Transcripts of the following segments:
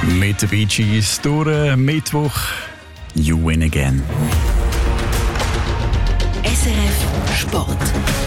Mit den Bee Gees durch Mittwoch. You win again. SRF Sport.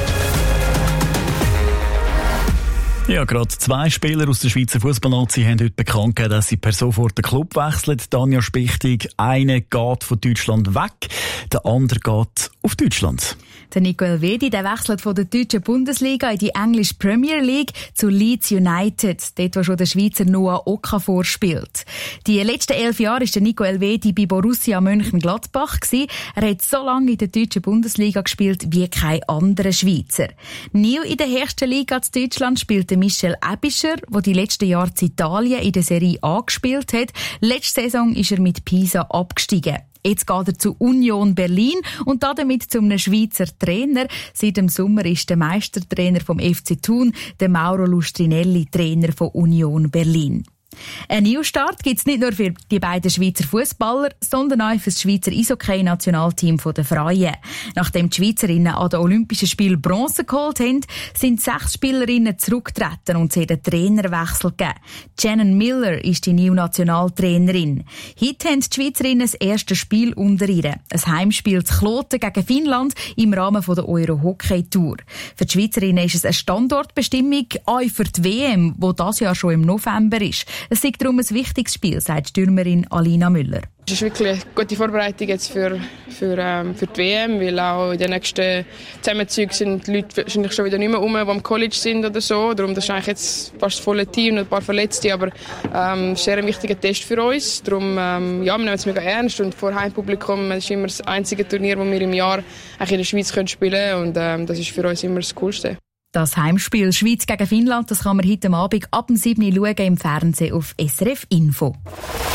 Ja, gerade 2 Spieler aus der Schweizer Fußballnazi haben heute bekannt gegeben, dass sie per sofort den Club wechseln. Tanja Spichtig, einer geht von Deutschland weg, der andere geht auf Deutschland. Der Nico Elvedi, der wechselt von der deutschen Bundesliga in die englische Premier League zu Leeds United, dort wo schon der Schweizer Noah Okafor spielt. Die letzten 11 Jahre war der Nico Elvedi bei Borussia Mönchengladbach. Er hat so lange in der deutschen Bundesliga gespielt wie kein anderer Schweizer. Neu in der höchsten Liga zu Deutschland spielte Michel Ebischer, der die letzten Jahre in Italien in der Serie A gespielt hat. Letzte Saison ist er mit Pisa abgestiegen. Jetzt geht er zu Union Berlin und damit zu einem Schweizer Trainer. Seit dem Sommer ist der Meistertrainer vom FC Thun, der Mauro Lustrinelli, Trainer von Union Berlin. Ein Neustart gibt es nicht nur für die beiden Schweizer Fußballer, sondern auch für das Schweizer Eishockey-Nationalteam der Frauen. Nachdem die Schweizerinnen an den Olympischen Spielen Bronze geholt haben, sind 6 Spielerinnen zurückgetreten und es hat einen Trainerwechsel gegeben. Shannon Miller ist die neue Nationaltrainerin. Heute haben die Schweizerinnen das erste Spiel unter ihr. Ein Heimspiel zu Kloten gegen Finnland im Rahmen der Euro-Hockey-Tour. Für die Schweizerinnen ist es eine Standortbestimmung, auch für die WM, die dieses Jahr schon im November ist. Es ist darum ein wichtiges Spiel, sagt Stürmerin Alina Müller. Es ist wirklich eine gute Vorbereitung jetzt für die WM, weil auch in den nächsten Zusammenzügen sind die Leute wahrscheinlich schon wieder nicht mehr rum, die am College sind oder so. Darum das ist eigentlich jetzt fast das volle Team und ein paar Verletzte, aber es ist sehr ein wichtiger Test für uns. Darum wir nehmen es mega ernst und vor Heimpublikum ist immer das einzige Turnier, das wir im Jahr eigentlich in der Schweiz spielen können und das ist für uns immer das Coolste. Das Heimspiel Schweiz gegen Finnland, das kann man heute Abend ab dem 7. Uhr schauen im Fernsehen auf SRF Info.